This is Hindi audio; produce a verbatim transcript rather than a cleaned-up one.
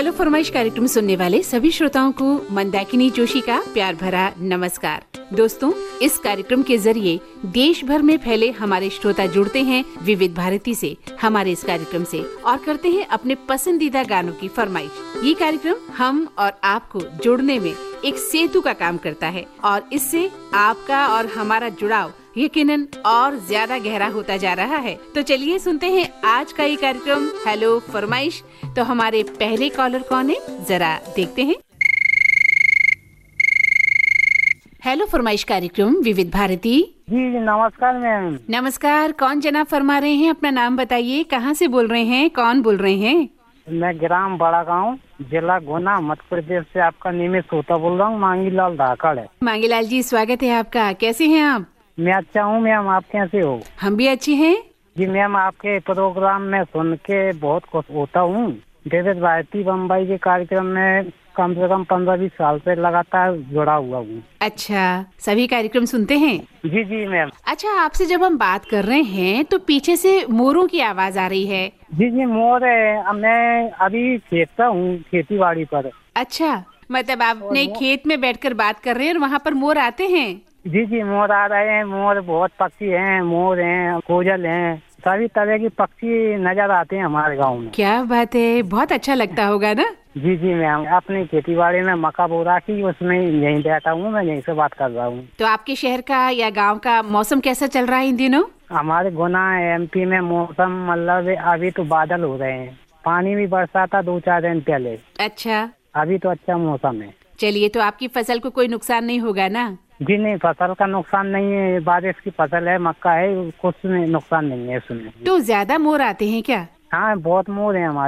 हेलो फरमाइश कार्यक्रम सुनने वाले सभी श्रोताओं को मंदाकिनी जोशी का प्यार भरा नमस्कार। दोस्तों, इस कार्यक्रम के जरिए देश भर में फैले हमारे श्रोता जुड़ते हैं विविध भारती से, हमारे इस कार्यक्रम से, और करते हैं अपने पसंदीदा गानों की फरमाइश। ये कार्यक्रम हम और आपको जोड़ने में एक सेतु का काम करता है और इससे आपका और हमारा जुड़ाव यकीनन और ज्यादा गहरा होता जा रहा है। तो चलिए सुनते हैं आज का ये कार्यक्रम हेलो फरमाइश। तो हमारे पहले कॉलर कौन है, जरा देखते हैं। हेलो फरमाइश कार्यक्रम विविध भारती। जी नमस्कार मैम। नमस्कार, कौन जनाब फरमा रहे हैं? अपना नाम बताइए, कहाँ से बोल रहे हैं, कौन बोल रहे हैं? मैं ग्राम बड़ा गांव, जिला गुना, मध्य प्रदेश से आपका नियमित श्रोता बोल रहा हूँ। मांगीलाल धाकड़ है। मांगीलाल जी, स्वागत है आपका। कैसे हैं आप? मैं अच्छा हूँ मैम, आप कैसे हो? हम भी अच्छे हैं जी मैम, आपके प्रोग्राम में सुन के बहुत खुश होता हूँ। विविध भारती बम्बई के कार्यक्रम में कम से कम पंद्रह बीस साल से लगातार जुड़ा हुआ हूँ। अच्छा, सभी कार्यक्रम सुनते हैं? जी जी मैम। अच्छा, आपसे जब हम बात कर रहे हैं तो पीछे से मोरों की आवाज आ रही है। जी जी मोर है। मैं अभी खेतता हूँ, खेती बाड़ी पर। अच्छा, मतलब आप अपने खेत में बैठकर बात कर रहे हैं और वहाँ पर मोर आते हैं? जी जी मोर आ रहे हैं। मोर बहुत पक्षी हैं, मोर हैं, कोयल हैं, सभी तरह के पक्षी नजर आते हैं हमारे गांव में। क्या बात है, बहुत अच्छा लगता होगा ना? जी जी मैम, अपनी खेती बाड़ी में मक्का बो रखी, उसमें यहीं बैठा हूँ, मैं यहीं से बात कर रहा हूँ। तो आपके शहर का या गांव का मौसम कैसा चल रहा है इन दिनों? हमारे गुना एमपी में मौसम मतलब अभी तो बादल हो रहे हैं, पानी भी बरसा था दो चार दिन पहले। अच्छा, अभी तो अच्छा मौसम है। चलिए, तो आपकी फसल को कोई नुकसान नहीं होगा ना? जी नहीं, फसल का नुकसान नहीं है, बारिश की फसल है, मक्का है, कुछ नुकसान नहीं है इसमें। तो ज्यादा मोर आते हैं क्या? हाँ, बहुत मोर है हमारे